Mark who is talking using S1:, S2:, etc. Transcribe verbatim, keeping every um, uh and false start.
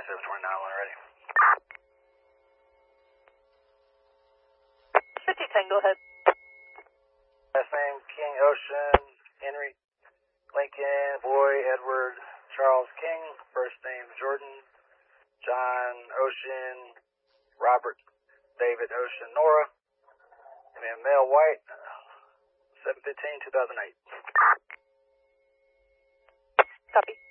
S1: seven twenty-nine when ready.
S2: fifty ten, go ahead.
S1: Last name, King, Ocean, Henry, Lincoln, Boy, Edward, Charles King. First name, Jordan, John, Ocean, Robert, David, Ocean, Nora. And then male, white, seven fifteen, two thousand eight.
S2: Copy.